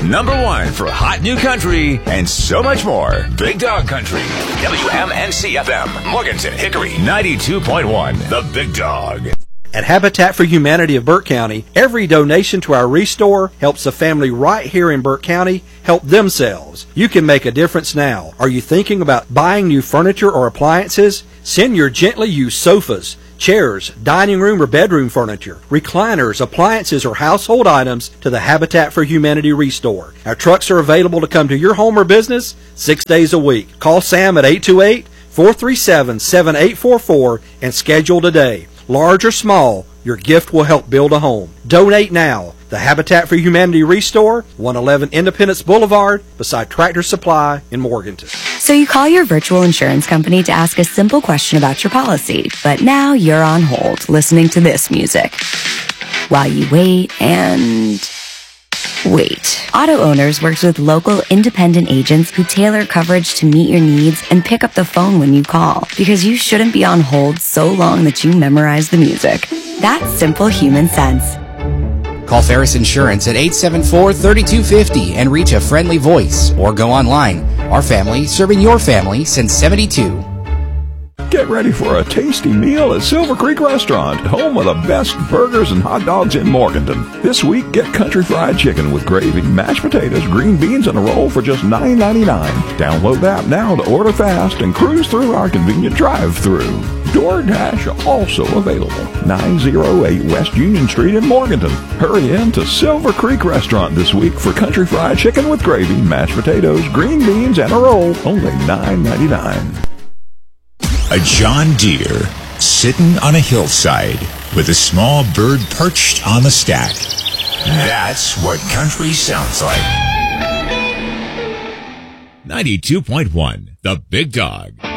#1 for hot new country and so much more. Big Dog Country. WMNC FM, Morganton, Hickory, 92.1. The Big Dog. At Habitat for Humanity of Burke County, every donation to our Restore helps a family right here in Burke County help themselves. You can make a difference now. Are you thinking about buying new furniture or appliances? Send your gently used sofas, chairs, dining room or bedroom furniture, recliners, appliances, or household items to the Habitat for Humanity Restore. Our trucks are available to come to your home or business 6 days a week. Call Sam at 828-437-7844 and schedule today. Large or small, your gift will help build a home. Donate now. The Habitat for Humanity Restore, 111 Independence Boulevard, beside Tractor Supply in Morganton. So you call your virtual insurance company to ask a simple question about your policy, but now you're on hold listening to this music. While you wait and wait. Auto Owners works with local independent agents who tailor coverage to meet your needs and pick up the phone when you call, because you shouldn't be on hold so long that you memorize the music. That's simple human sense. Call Ferris Insurance at 874-3250 and reach a friendly voice, or go online. Our family, serving your family since '72. Get ready for a tasty meal at Silver Creek Restaurant, home of the best burgers and hot dogs in Morganton. This week, get country fried chicken with gravy, mashed potatoes, green beans, and a roll for just $9.99. Download the app now to order fast and cruise through our convenient drive-thru. DoorDash also available. 908 West Union Street in Morganton. Hurry in to Silver Creek Restaurant this week for country fried chicken with gravy, mashed potatoes, green beans, and a roll. Only $9.99. A John Deere sitting on a hillside with a small bird perched on the stack. That's what country sounds like. 92.1, The Big Dog.